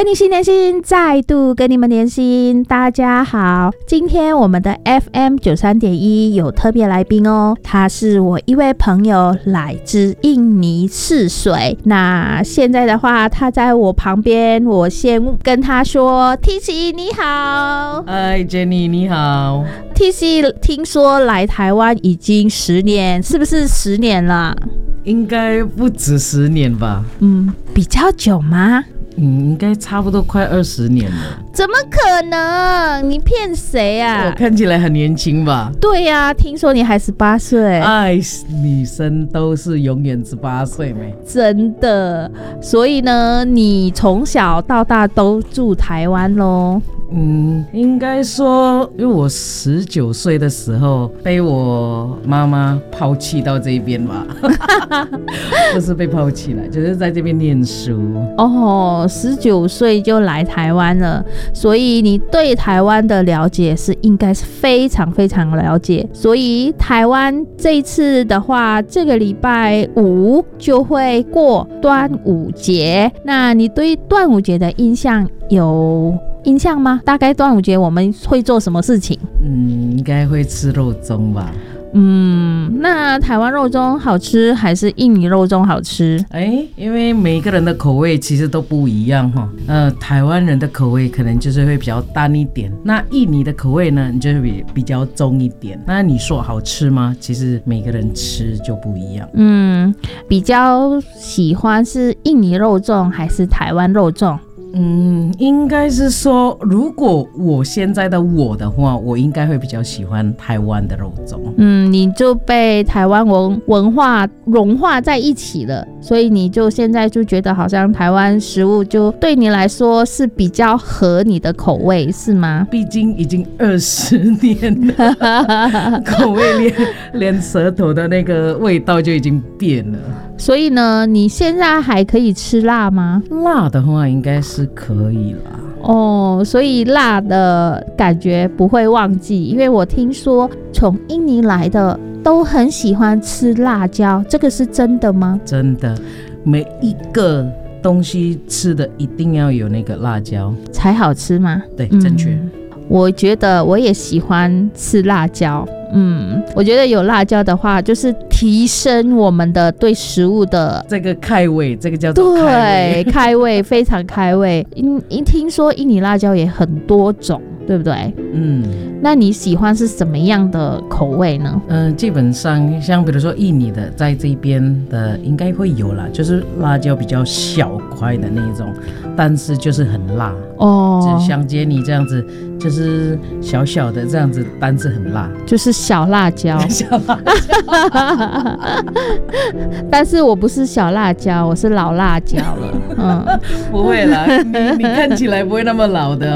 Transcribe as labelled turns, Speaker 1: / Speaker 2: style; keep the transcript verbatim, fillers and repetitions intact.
Speaker 1: 陪你心连心，再度跟你们连心。大家好，今天我们的 F M 九三点一 有特别来宾哦，他是我一位朋友，来自印尼泗水。那现在的话，他在我旁边，我先跟他说 T C 你好。
Speaker 2: 嗨 Jenny 你好。
Speaker 1: T C 听说来台湾已经十年，是不是十年了？
Speaker 2: 应该不止十年吧。
Speaker 1: 嗯，比较久吗？
Speaker 2: 嗯，应该差不多快二十年了。
Speaker 1: 怎么可能？你骗谁啊？
Speaker 2: 我看起来很年轻吧？
Speaker 1: 对呀、啊，听说你还十八岁。
Speaker 2: 哎，女生都是永远十八岁没？
Speaker 1: 真的。所以呢，你从小到大都住台湾咯？
Speaker 2: 嗯，应该说，因为我十九岁的时候被我妈妈抛弃到这边吧，不是被抛弃了，就是在这边念书。
Speaker 1: 哦，十九岁就来台湾了，所以你对台湾的了解是应该是非常非常了解。所以台湾这一次的话，这个礼拜五就会过端午节。那你对端午节的印象有印象吗？大概端午节我们会做什么事情？
Speaker 2: 嗯，应该会吃肉粽吧。
Speaker 1: 嗯，那台湾肉粽好吃还是印尼肉粽好吃？
Speaker 2: 哎，因为每个人的口味其实都不一样哈。呃，台湾人的口味可能就是会比较淡一点，那印尼的口味呢，你就会比比较重一点。那你说好吃吗？其实每个人吃就不一样。
Speaker 1: 嗯，比较喜欢是印尼肉粽还是台湾肉粽？
Speaker 2: 嗯，应该是说，如果我现在的我的话，我应该会比较喜欢台湾的肉粽。
Speaker 1: 嗯，你就被台湾文文化融化在一起了，所以你就现在就觉得好像台湾食物就对你来说是比较合你的口味，是吗？
Speaker 2: 毕竟已经二十年了，口味连连舌头的那个味道就已经变了。
Speaker 1: 所以呢，你现在还可以吃辣吗？
Speaker 2: 辣的话应该是可以啦。
Speaker 1: 哦，所以辣的感觉不会忘记，因为我听说从印尼来的都很喜欢吃辣椒，这个是真的吗？
Speaker 2: 真的，每一个东西吃的一定要有那个辣椒
Speaker 1: 才好吃吗？
Speaker 2: 对，正确、
Speaker 1: 嗯。我觉得我也喜欢吃辣椒。嗯，我觉得有辣椒的话，就是提升我们的对食物的
Speaker 2: 这个开胃，这个叫做开胃，
Speaker 1: 对，开胃非常开胃。因因听说印尼辣椒也很多种，对不对？
Speaker 2: 嗯，
Speaker 1: 那你喜欢是什么样的口味呢？
Speaker 2: 嗯、呃，基本上像比如说印尼的，在这边的应该会有啦，就是辣椒比较小块的那一种，但是就是很辣哦，就像杰尼这样子，就是小小的这样子，但是很辣，
Speaker 1: 就是小辣椒。
Speaker 2: 小辣椒
Speaker 1: 但是我不是小辣椒，我是老辣椒了。嗯，
Speaker 2: 不会啦，你你看起来不会那么老的。